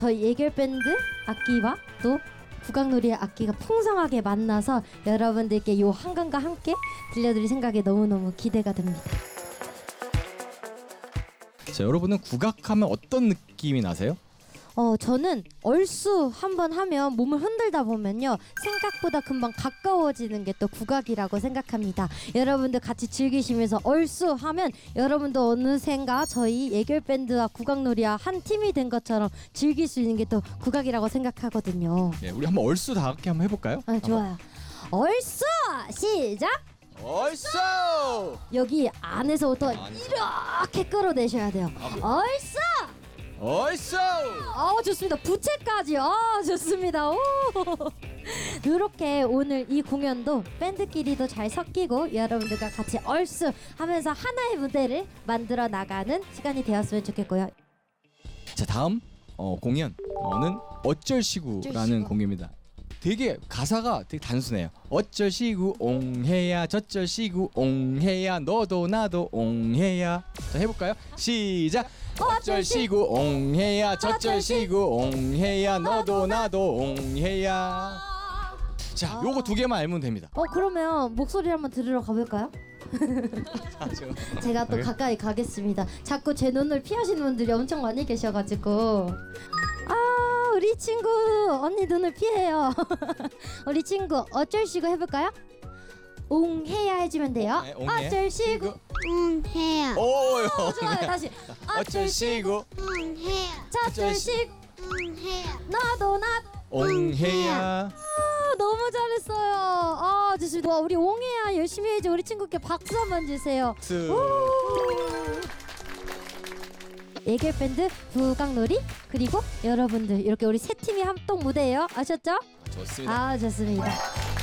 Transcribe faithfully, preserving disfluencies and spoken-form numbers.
저희 예결밴드 악기와 또 국악놀이의 악기가 풍성하게 만나서 여러분들께 요 한강과 함께 들려드릴 생각에 너무너무 기대가 됩니다. 자, 여러분은 국악하면 어떤 느낌이 나세요? 어 저는 얼쑤 한번 하면 몸을 흔들다 보면요 생각보다 금방 가까워지는 게 또 국악이라고 생각합니다. 여러분들 같이 즐기시면서 얼쑤 하면 여러분도 어느샌가 저희 예결밴드와 국악놀이와 한 팀이 된 것처럼 즐길 수 있는 게 또 국악이라고 생각하거든요. 네, 우리 한번 얼쑤 다 함께 한번 해볼까요? 아, 좋아요. 얼쑤 시작. 얼쑤! 여기 안에서부터 안에서. 이렇게 끌어내셔야 돼요. 얼쑤! 얼쑤! 아 좋습니다. 부채까지. 아 좋습니다. 오. 이렇게 오늘 이 공연도 밴드끼리도 잘 섞이고 여러분들과 같이 얼쑤 하면서 하나의 무대를 만들어 나가는 시간이 되었으면 좋겠고요. 자, 다음 어, 공연은 어쩔시구라는 어쩔시구. 공연입니다. 되게 가사가 되게 단순해요. 어쩔시구 옹해야 저쩔시구 옹해야 너도 나도 옹해야. 자, 해볼까요? 시작. 어쩔시구 옹해야 저쩔시구 옹해야 너도 나도 옹해야. 자, 요거 두 개만 알면 됩니다. 어 그러면 목소리 한번 들으러 가볼까요? 제가 또 그래요? 가까이 가겠습니다. 자꾸 제 눈을 피하시는 분들이 엄청 많이 계셔가지고 아 우리 친구 언니 눈을 피해요. 우리 친구 어쩔시구 해볼까요? 옹해야 해주면 돼요. 네, 옹해. 어쩔시구 응 해야 오, 어, 좋아요. 다시 어쩔시구 응 해야 저쩔시구 응 해야 나도 나 옹해야. 아, 너무 잘했어요. 아 좋습니다. 와, 우리 옹해야 열심히 해줘. 우리 친구께 박수 한번 주세요. 스. 예결밴드 국악놀이 그리고 여러분들 이렇게 우리 세 팀이 합동 무대예요. 아셨죠? 좋습니다. 아 좋습니다.